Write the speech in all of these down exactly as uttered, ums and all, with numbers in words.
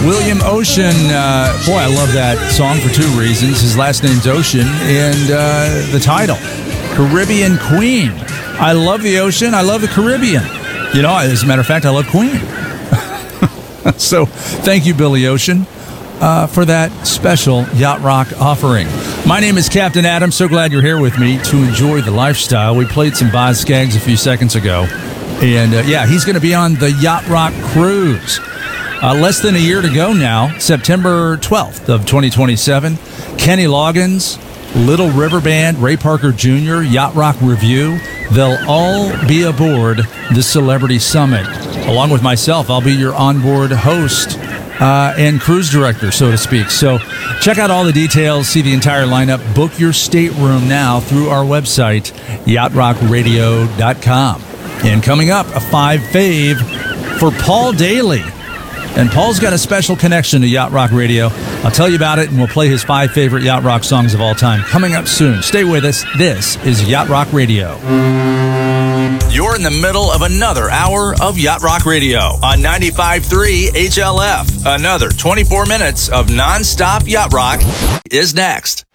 William Ocean, uh, boy, I love that song for two reasons. His last name's Ocean, and uh, the title, Caribbean Queen. I love the ocean. I love the Caribbean. You know, as a matter of fact, I love Queen. So thank you, Billy Ocean, uh, for that special Yacht Rock offering. My name is Captain Adam. So glad you're here with me to enjoy the lifestyle. We played some Boz Skaggs a few seconds ago. And, uh, yeah, he's going to be on the Yacht Rock Cruise. Uh, less than a year to go now, September twelfth of twenty twenty-seven. Kenny Loggins, Little River Band, Ray Parker Junior, Yacht Rock Review. They'll all be aboard the Celebrity Summit. Along with myself, I'll be your onboard host uh, and cruise director, so to speak. So check out all the details, see the entire lineup, book your stateroom now through our website, yacht rock radio dot com. And coming up, a five fave for Paul Daly. And Paul's got a special connection to Yacht Rock Radio. I'll tell you about it, and we'll play his five favorite Yacht Rock songs of all time. Coming up soon. Stay with us. This is Yacht Rock Radio. You're in the middle of another hour of Yacht Rock Radio on ninety-five point three H L F. Another twenty-four minutes of nonstop Yacht Rock is next.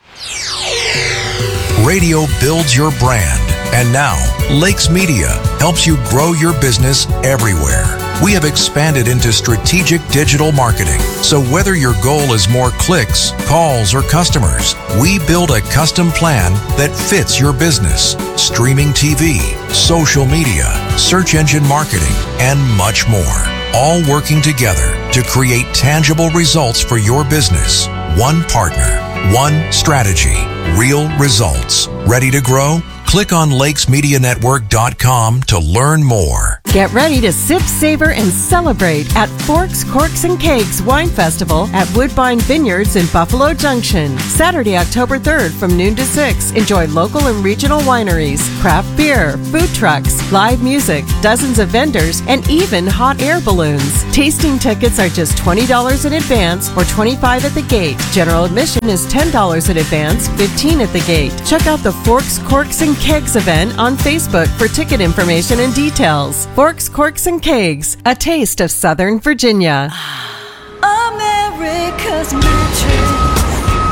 Radio builds your brand. And now, Lakes Media helps you grow your business everywhere. We have expanded into strategic digital marketing. So whether your goal is more clicks, calls, or customers, we build a custom plan that fits your business. Streaming T V, social media, search engine marketing, and much more. All working together to create tangible results for your business. One partner, one strategy, real results. Ready to grow? Click on lakes media network dot com to learn more. Get ready to sip, savor, and celebrate at Forks, Corks, and Cakes Wine Festival at Woodbine Vineyards in Buffalo Junction. Saturday, October third from noon to six. Enjoy local and regional wineries, craft beer, food trucks, live music, dozens of vendors, and even hot air balloons. Tasting tickets are just twenty dollars in advance or twenty-five dollars at the gate. General admission is ten dollars in advance, fifteen dollars at the gate. Check out the Forks, Corks, and Kegs event on Facebook for ticket information and details. Forks, Corks, and Kegs, a taste of Southern Virginia. America's mattress.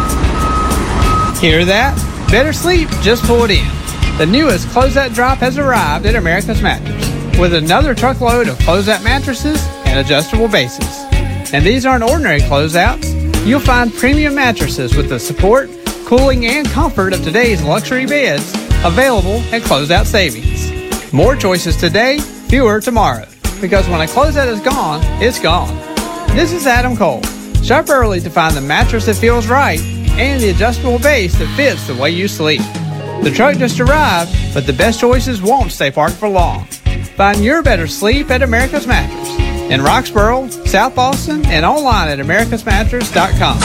Hear that? Better Sleep just pulled in. The newest closeout drop has arrived at America's Mattress with another truckload of closeout mattresses and adjustable bases. And these aren't ordinary closeouts. You'll find premium mattresses with the support, cooling, and comfort of today's luxury beds available at closeout savings. More choices today, fewer tomorrow. Because when a closeout is gone, it's gone. This is Adam Cole. Shop early to find the mattress that feels right and the adjustable base that fits the way you sleep. The truck just arrived, but the best choices won't stay parked for long. Find your better sleep at America's Mattress in Roxborough, South Boston, and online at americas mattress dot com.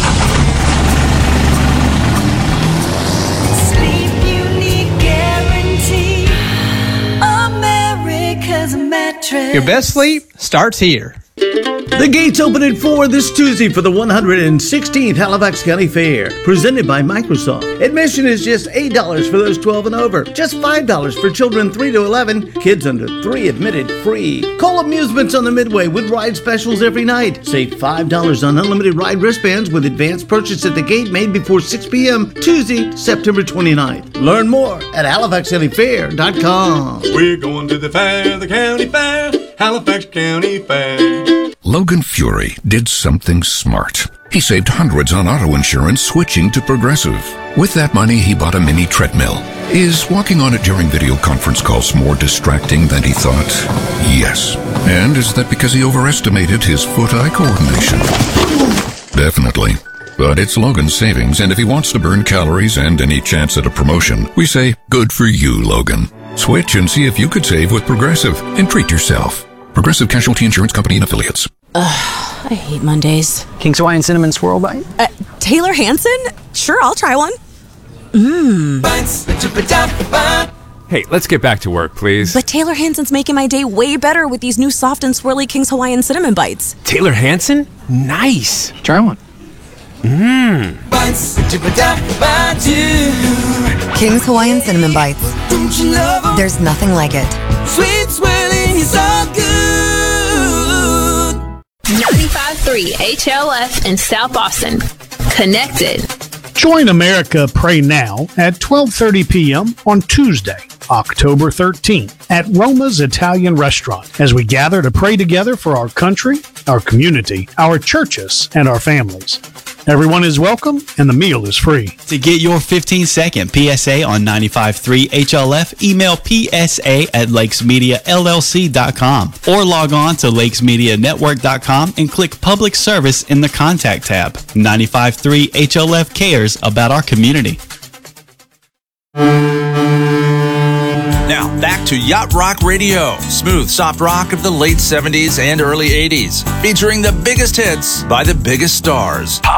Mattress. Your best sleep starts here. The gates open at four this Tuesday for the one hundred sixteenth Halifax County Fair, presented by Microsoft. Admission is just eight dollars for those twelve and over, just five dollars for children three to eleven, kids under three admitted free. Call Amusements on the Midway with ride specials every night. Save five dollars on unlimited ride wristbands with advanced purchase at the gate made before six p.m. Tuesday, September twenty-ninth. Learn more at halifax county fair dot com. We're going to the fair, the county fair, Halifax County Fair. Logan Fury did something smart. He saved hundreds on auto insurance switching to Progressive. With that money, he bought a mini treadmill. Is walking on it during video conference calls more distracting than he thought? Yes. And is that because he overestimated his foot-eye coordination? Definitely. But it's Logan's savings, and if he wants to burn calories and any chance at a promotion, we say, good for you, Logan. Switch and see if you could save with Progressive and treat yourself. Progressive Casualty Insurance Company and Affiliates. Ugh, I hate Mondays. King's Hawaiian Cinnamon Swirl Bite? Uh, Taylor Hansen? Sure, I'll try one. Mmm. Hey, let's get back to work, please. But Taylor Hansen's making my day way better with these new soft and swirly King's Hawaiian Cinnamon Bites. Taylor Hansen? Nice. Try one. Mmm. King's Hawaiian Cinnamon Bites. There's nothing like it. Sweet swirling is all good. ninety-five point three H L F in South Austin. Connected. Join America Pray Now at twelve thirty p.m. on Tuesday, October thirteenth at Roma's Italian Restaurant as we gather to pray together for our country, our community, our churches, and our families. Everyone is welcome and the meal is free. To get your fifteen second P S A on ninety-five point three H L F, email P S A at lakes media L L C dot com or log on to lakes media network dot com and click Public Service in the Contact tab. ninety-five point three H L F cares about our community. Now, back to Yacht Rock Radio, smooth, soft rock of the late seventies and early eighties, featuring the biggest hits by the biggest stars.